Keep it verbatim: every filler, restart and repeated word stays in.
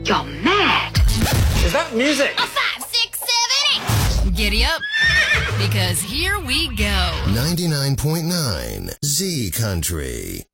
You're mad. Is that music? A five, six, seven, eight. Giddy up, because here we go. ninety-nine point nine Z Country.